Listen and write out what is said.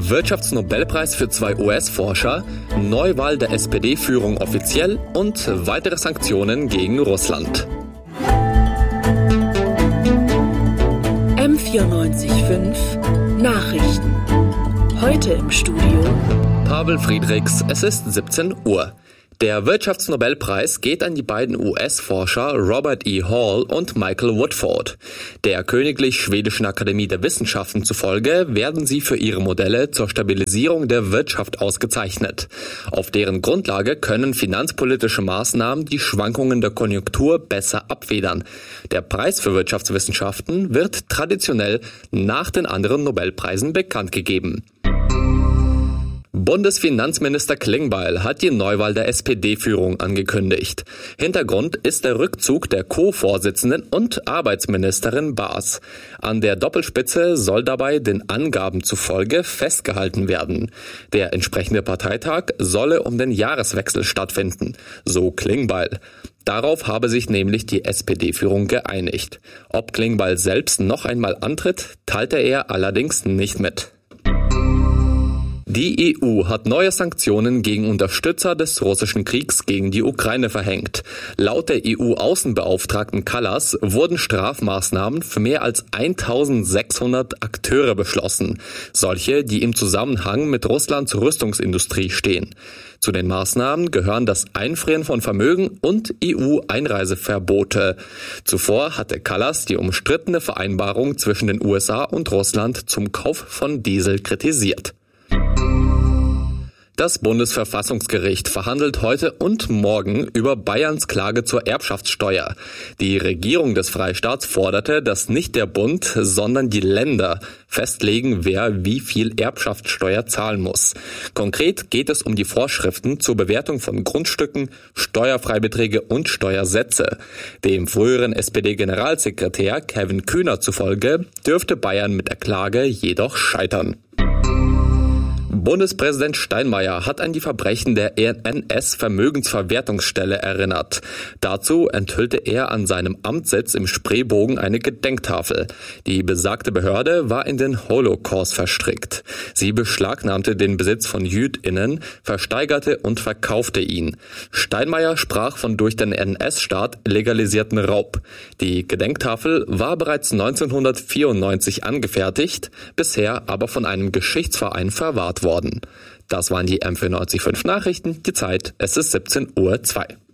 Wirtschaftsnobelpreis für 2 US-Forscher, Neuwahl der SPD-Führung offiziell und weitere Sanktionen gegen Russland. M94.5 Nachrichten. Heute im Studio Pavel Friedrichs, es ist 17 Uhr. Der Wirtschaftsnobelpreis geht an die beiden US-Forscher Robert E. Hall und Michael Woodford. Der Königlich Schwedischen Akademie der Wissenschaften zufolge werden sie für ihre Modelle zur Stabilisierung der Wirtschaft ausgezeichnet. Auf deren Grundlage können finanzpolitische Maßnahmen die Schwankungen der Konjunktur besser abfedern. Der Preis für Wirtschaftswissenschaften wird traditionell nach den anderen Nobelpreisen bekannt gegeben. Bundesfinanzminister Klingbeil hat die Neuwahl der SPD-Führung angekündigt. Hintergrund ist der Rückzug der Co-Vorsitzenden und Arbeitsministerin Baas. An der Doppelspitze soll dabei den Angaben zufolge festgehalten werden. Der entsprechende Parteitag solle um den Jahreswechsel stattfinden, so Klingbeil. Darauf habe sich nämlich die SPD-Führung geeinigt. Ob Klingbeil selbst noch einmal antritt, teilte er allerdings nicht mit. Die EU hat neue Sanktionen gegen Unterstützer des russischen Kriegs gegen die Ukraine verhängt. Laut der EU-Außenbeauftragten Kallas wurden Strafmaßnahmen für mehr als 1600 Akteure beschlossen. Solche, die im Zusammenhang mit Russlands Rüstungsindustrie stehen. Zu den Maßnahmen gehören das Einfrieren von Vermögen und EU-Einreiseverbote. Zuvor hatte Kallas die umstrittene Vereinbarung zwischen den USA und Russland zum Kauf von Diesel kritisiert. Das Bundesverfassungsgericht verhandelt heute und morgen über Bayerns Klage zur Erbschaftssteuer. Die Regierung des Freistaats forderte, dass nicht der Bund, sondern die Länder festlegen, wer wie viel Erbschaftssteuer zahlen muss. Konkret geht es um die Vorschriften zur Bewertung von Grundstücken, Steuerfreibeträge und Steuersätze. Dem früheren SPD-Generalsekretär Kevin Kühner zufolge dürfte Bayern mit der Klage jedoch scheitern. Bundespräsident Steinmeier hat an die Verbrechen der NS-Vermögensverwertungsstelle erinnert. Dazu enthüllte er an seinem Amtssitz im Spreebogen eine Gedenktafel. Die besagte Behörde war in den Holocaust verstrickt. Sie beschlagnahmte den Besitz von JüdInnen, versteigerte und verkaufte ihn. Steinmeier sprach von durch den NS-Staat legalisierten Raub. Die Gedenktafel war bereits 1994 angefertigt, bisher aber von einem Geschichtsverein verwahrt worden. Das waren die M94.5 Nachrichten. Die Zeit, es ist 17:02 Uhr.